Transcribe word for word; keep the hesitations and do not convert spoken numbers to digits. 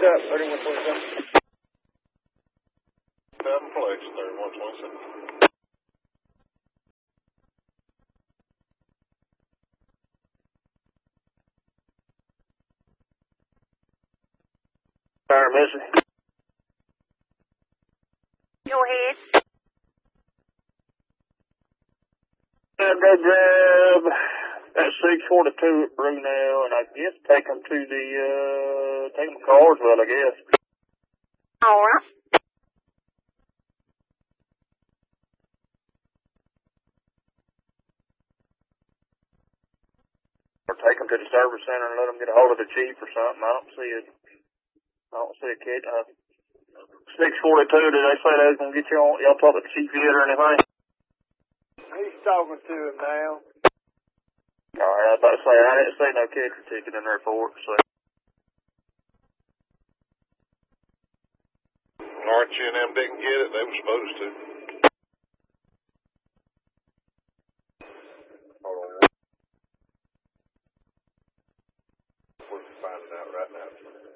up, thirty-one twenty-seven. Seven place, thirty-one twenty-seven. Fire missing. Go ahead. Uh, go grab that six forty-two at Brunel, and I guess take them to the, uh, take them to Carswell, I guess. All right. Or take them to the service center and let them get a hold of the chief or something. I don't see it. I don't see a kid. Uh, six forty-two, did they say they was going to get you on? Y'all talk to the chief yet or anything? He's talking to him now. All right, I was about to say, I didn't see no kicker ticket in there for it, so. Archie and them didn't get it. They were supposed to.